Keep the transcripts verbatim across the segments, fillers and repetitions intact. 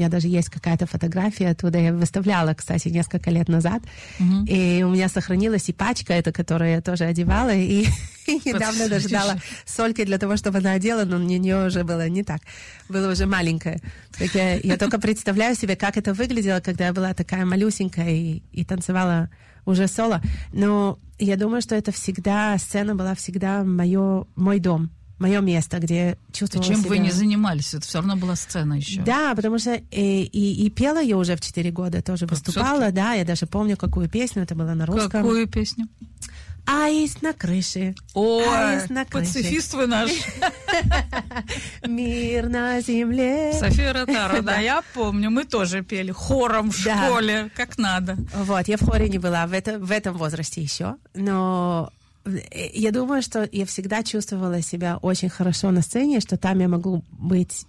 меня даже есть какая-то фотография оттуда. Я выставляла, кстати, несколько лет назад. Uh-huh. И у меня сохранилась и пачка эта, которую я тоже одевала. И, и недавно даже дала Сольке для того, чтобы она одела, но у нее уже было не так. Было уже маленькое. Так я, я только представляю себе, как это выглядело, когда я была такая малюсенькая и, и танцевала уже соло. Но я думаю, что это всегда, сцена была всегда моё, мой дом. Мое место, где я чувствовала Чем себя... вы не занимались, это все равно была сцена еще. Да, потому что и, и, и пела я уже в четыре года, тоже выступала, да, я даже помню, какую песню, это было на русском. Какую песню? Аист на крыше. Ой, аист на крыше. пацифист вы наш. Мир на земле. София Ротару, да, я помню, мы тоже пели хором в школе, как надо. Вот, я в хоре не была в этом возрасте еще, но... Я думаю, что я всегда чувствовала себя очень хорошо на сцене, что там я могу быть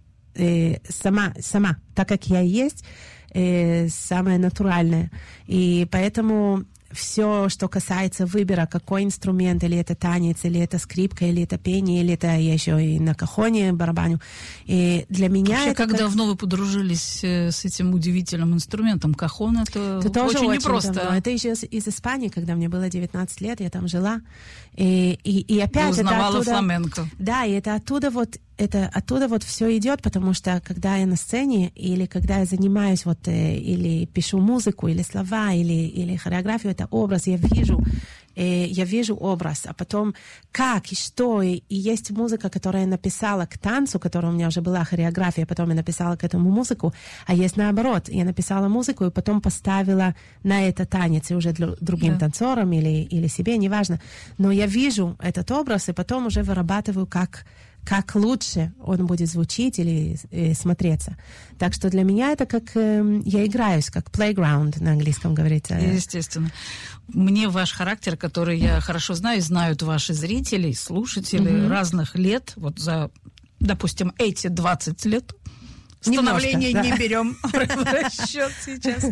э, сама, сама, так как я есть, э, самая натуральная. И поэтому все, что касается выбора, какой инструмент, или это танец, или это скрипка, или это пение, или это я еще и на кахоне барабаню. И для меня вообще, это... как как... давно вы подружились с этим удивительным инструментом? Кахон — это, это тоже очень, очень непросто. Давно. Это еще из Испании, когда мне было девятнадцать лет, я там жила. И, и, и опять вы узнавала это оттуда... фламенко. Да, и это оттуда вот это оттуда вот все идет, потому что когда я на сцене или когда я занимаюсь вот э, или пишу музыку, или слова, или, или хореографию, это образ, я вижу, э, я вижу образ, а потом как и что, и, и есть музыка, которую я написала к танцу, которая у меня уже была хореография, потом я написала к этому музыку, а есть наоборот, я написала музыку и потом поставила на это танец, и уже для, другим yeah. танцорам или, или себе, неважно, но я вижу этот образ, и потом уже вырабатываю, как как лучше он будет звучить или э, смотреться. Так что для меня это как... Э, я играюсь, как playground на английском говорится. Естественно. Мне ваш характер, который я хорошо знаю, знают ваши зрители, слушатели mm-hmm. разных лет, вот за, допустим, эти двадцать лет, становление Немножко, не да. берем в расчет сейчас.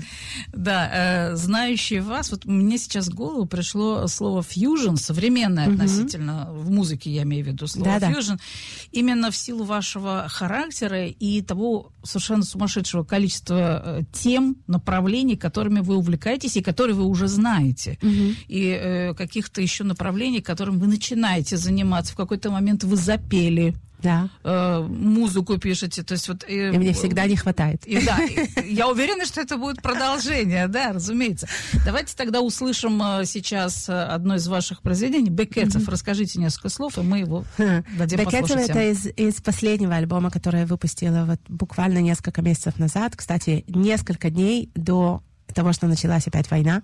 Да, э, знающие вас, вот мне сейчас в голову пришло слово фьюжн, современное mm-hmm. относительно, в музыке я имею в виду слово фьюжн, именно в силу вашего характера и того совершенно сумасшедшего количества тем, направлений, которыми вы увлекаетесь и которые вы уже знаете. Mm-hmm. И э, каких-то еще направлений, которым вы начинаете заниматься. В какой-то момент вы запели. Да. Э, музыку пишете, то есть вот... Э, и мне всегда не хватает. И, да, и, я уверена, что это будет продолжение, да, разумеется. Давайте тогда услышим э, сейчас одно из ваших произведений, «Бекетцев». Mm-hmm. Расскажите несколько слов, и мы его дадим «Бекетцев» послушать. это из, из последнего альбома, который я выпустила вот буквально несколько месяцев назад. Кстати, несколько дней до того, что началась опять война.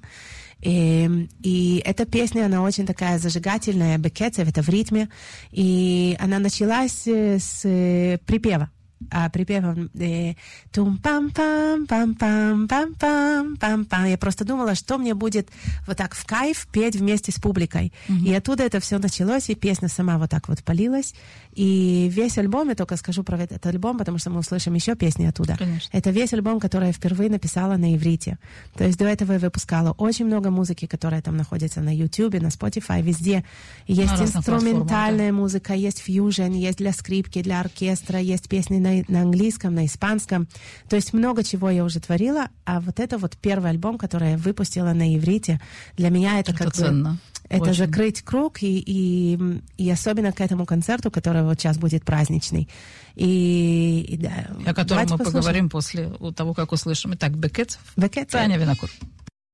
И, и эта песня, она очень такая зажигательная, «Бекетцев», это в ритме, и она началась с припева. А припевом тум-пам-пам-пам-пам-пам-пам-пам. Я просто думала, что мне будет вот так в кайф петь вместе с публикой. Mm-hmm. И оттуда это все началось, и песня сама вот так вот полилась. И весь альбом, я только скажу про этот альбом, потому что мы услышим еще песни оттуда. Конечно. Это весь альбом, который я впервые написала на иврите. То есть до этого я выпускала очень много музыки, которая там находится на YouTube, на Spotify, везде. Есть на инструментальная да. музыка, есть фьюжн, есть для скрипки, для оркестра, есть песни на на английском, на испанском. То есть много чего я уже творила, а вот это вот первый альбом, который я выпустила на иврите, для меня это, это как ценно. бы... Это Очень. Закрыть круг, и, и, и особенно к этому концерту, который вот сейчас будет праздничный. И, и да, о котором мы послушаем. поговорим после того, как услышим. Итак, «Бекетцев». «Бекетцев». Таня Винокур.